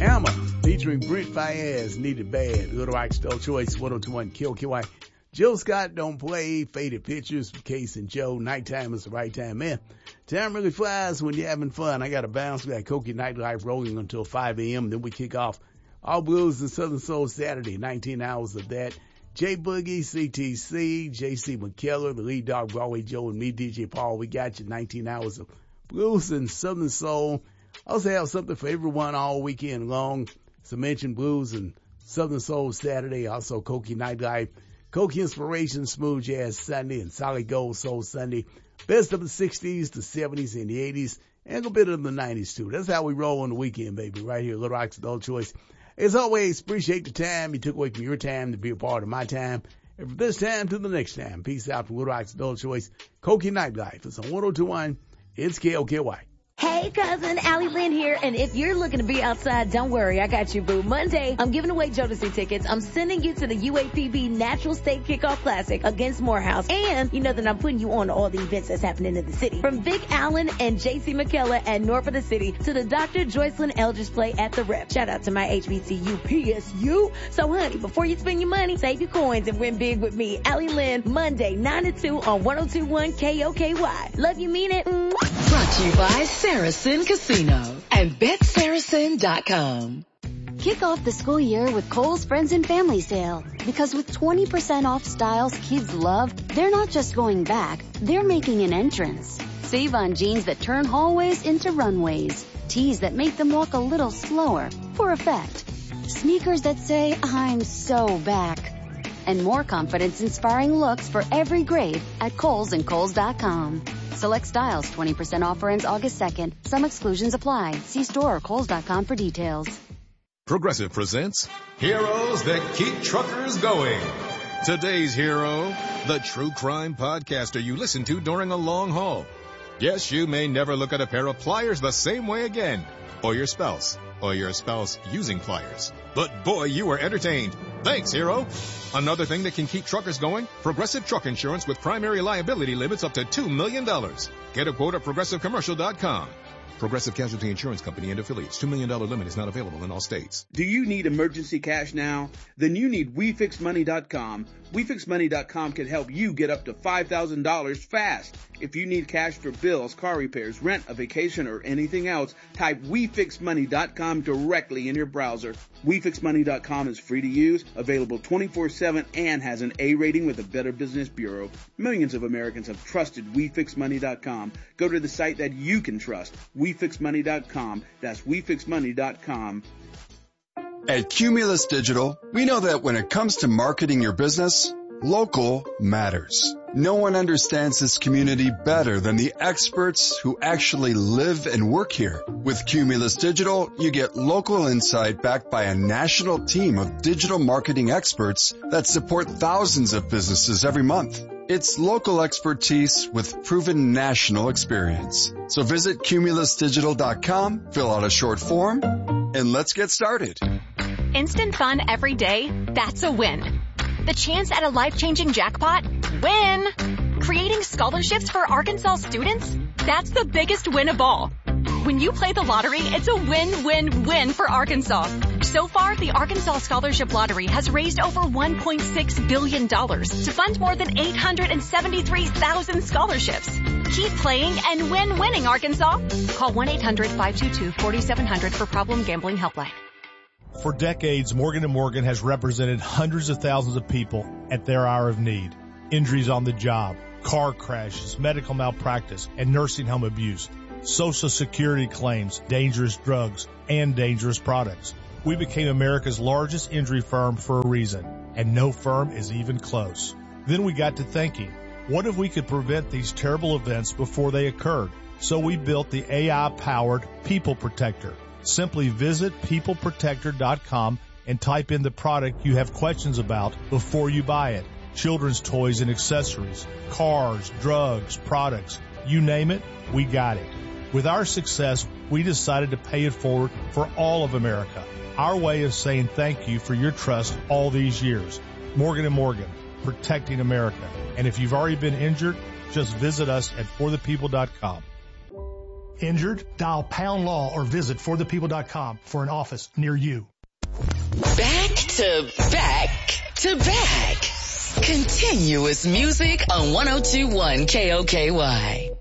Hammer featuring Brent Fayez, Needed Bad. Little Rock Still Choice, 1021 KOKY. Jill Scott Don't Play, Faded Pictures from Case and Joe. Nighttime is the right time, man. Time really flies when you're having fun. I got to bounce. We got Koki Nightlife rolling until 5 a.m. Then we kick off All Blues and Southern Soul Saturday, 19 hours of that. J Boogie, CTC, JC McKellar, the lead dog, Broadway Joe, and me, DJ Paul. We got you 19 hours of blues and Southern Soul. Also have something for everyone all weekend long. So mention blues and Southern Soul Saturday. Also Koki Nightlife, Koki Inspiration, Smooth Jazz Sunday, and Solid Gold Soul Sunday. Best of the 60s, the 70s, and the 80s, and a bit of the 90s too. That's how we roll on the weekend, baby, right here, Little Rock's Adult Choice. As always, appreciate the time you took away from your time to be a part of my time. And from this time to the next time, peace out from Little Rock's Adult Choice. Koki Nightlife. It's on 1021. It's KOKY. Hey, cousin, Allie Lynn here, and if you're looking to be outside, don't worry, I got you, boo. Monday, I'm giving away Jodeci tickets. I'm sending you to the UAPB Natural State Kickoff Classic against Morehouse, and you know that I'm putting you on to all the events that's happening in the city. From Vic Allen and JC McKellar at North of the City to the Dr. Joycelyn Eldridge play at the Rep. Shout out to my HBCU PSU. So, honey, before you spend your money, save your coins and win big with me, Allie Lynn, Monday, 9 to 2 on 1021 KOKY. Love you, mean it. Brought to you by Saracen Casino and BetSaracen.com. Kick off the school year with Kohl's Friends and Family Sale. Because with 20% off styles kids love, they're not just going back, they're making an entrance. Save on jeans that turn hallways into runways. Tees that make them walk a little slower, for effect. Sneakers that say, I'm so back. And more confidence-inspiring looks for every grade at Kohl's and Kohl's.com. Select styles, 20% offer ends August 2nd. Some exclusions apply. See store or Kohl's.com for details. Progressive presents Heroes That Keep Truckers Going. Today's hero, the true crime podcaster you listen to during a long haul. Yes, you may never look at a pair of pliers the same way again. Or your spouse using pliers. But boy, you were entertained. Thanks, hero. Another thing that can keep truckers going, Progressive Truck Insurance with primary liability limits up to $2 million. Get a quote at ProgressiveCommercial.com. Progressive Casualty Insurance Company and affiliates. $2 million limit is not available in all states. Do you need emergency cash now? Then you need WeFixMoney.com. WeFixMoney.com can help you get up to $5,000 fast. If you need cash for bills, car repairs, rent, a vacation, or anything else, type WeFixMoney.com directly in your browser. WeFixMoney.com is free to use, available 24/7, and has an A rating with the Better Business Bureau. Millions of Americans have trusted WeFixMoney.com. Go to the site that you can trust. WeFixMoney.com. That's WeFixMoney.com. At Cumulus Digital, we know that when it comes to marketing your business, local matters. No one understands this community better than the experts who actually live and work here. With Cumulus Digital, you get local insight backed by a national team of digital marketing experts that support thousands of businesses every month. It's local expertise with proven national experience. So visit cumulusdigital.com, fill out a short form, and let's get started. Instant fun every day, that's a win. The chance at a life-changing jackpot? Win! Creating scholarships for Arkansas students? That's the biggest win of all. When you play the lottery, it's a win-win-win for Arkansas. So far, the Arkansas Scholarship Lottery has raised over $1.6 billion to fund more than 873,000 scholarships. Keep playing and win winning, Arkansas. Call 1-800-522-4700 for Problem Gambling Helpline. For decades, Morgan & Morgan has represented hundreds of thousands of people at their hour of need. Injuries on the job, car crashes, medical malpractice, and nursing home abuse, Social Security claims, dangerous drugs, and dangerous products. We became America's largest injury firm for a reason, and no firm is even close. Then we got to thinking, what if we could prevent these terrible events before they occurred? So we built the AI-powered People Protector. Simply visit peopleprotector.com and type in the product you have questions about before you buy it. Children's toys and accessories, cars, drugs, products, you name it, we got it. With our success, we decided to pay it forward for all of America. Our way of saying thank you for your trust all these years. Morgan & Morgan, protecting America. And if you've already been injured, just visit us at forthepeople.com. Injured? Dial Pound Law or visit forthepeople.com for an office near you. Back to back to back. Continuous music on 102.1 KOKY.